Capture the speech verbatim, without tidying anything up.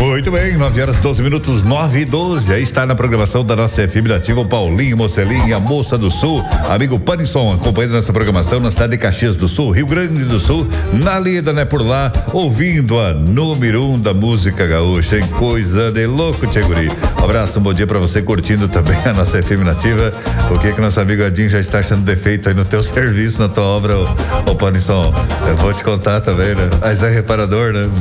Muito bem, nove horas doze minutos, nove e doze. Aí está na programação da nossa F M Nativa o Paulinho Mocelinha, a Moça do Sul, amigo Panisson, acompanhando nossa programação na cidade de Caxias do Sul, Rio Grande do Sul, na lida, né, por lá, ouvindo a número um da música gaúcha, em coisa de louco, tchê guri. Um abraço, um bom dia pra você, curtindo também a nossa F M Nativa. O que que nosso amigo Adinho já está achando defeito aí no teu serviço, na tua obra, ô, ô Panisson? Eu vou te contar também, né? Mas é reparador, né?